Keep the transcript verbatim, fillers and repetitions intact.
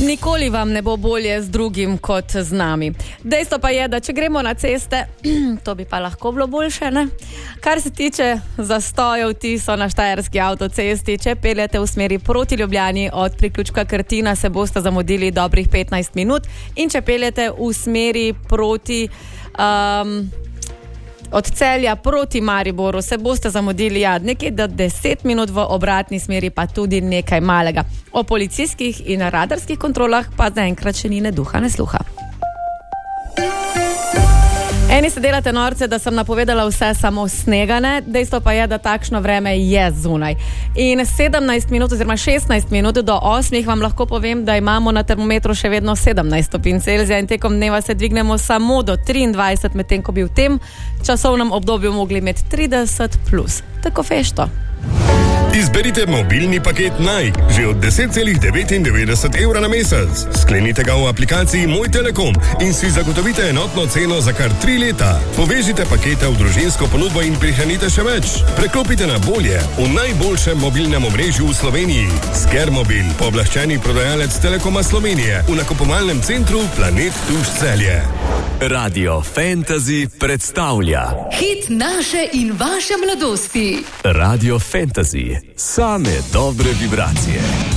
Nikoli vam ne bo bolje z drugim kot z nami. Dejstvo pa je, da če gremo na ceste, to bi pa lahko bilo boljše, ne? Kar se tiče zastojev, ti so na štajerski avtocesti. Če peljete v smeri proti Ljubljani od priključka Krtina, se boste zamudili dobrih petnajst minut. In če peljete v smeri proti... Um, od Celja proti Mariboru, se boste zamudili ja, nekaj do deset minut, v obratni smeri pa tudi nekaj malega. O policijskih in radarskih kontrolah pa zaenkrat še ni ne duha, ne sluha. Eni se delate norce, da sem napovedala vse samo snegane, dejstvo pa je, da takšno vreme je zunaj. In sedemnajst minut oziroma šestnajst minut do osmih vam lahko povem, da imamo na termometru še vedno sedemnajst stopinj Celzija in tekom dneva se dvignemo samo do triindvajset, medtem ko bi v tem časovnem obdobju mogli imeti trideset plus. Tako fešto. Izberite mobilni paket Naj, že od deset celih devetindevetdeset evra na mesec. Sklenite ga v aplikaciji Moj Telekom in si zagotovite enotno ceno za kar tri leta. Povežite pakete v družinsko ponudbo in prihranite še več. Preklopite na bolje v najboljšem mobilnem omrežju v Sloveniji. Skermobil, pooblaščeni prodajalec Telekoma Slovenije v nakupovalnem centru Planet Tuš Celje. Radio Fantasy predstavlja hit naše in vaše mladosti. Radio Fantasy. Same dobre vibracije.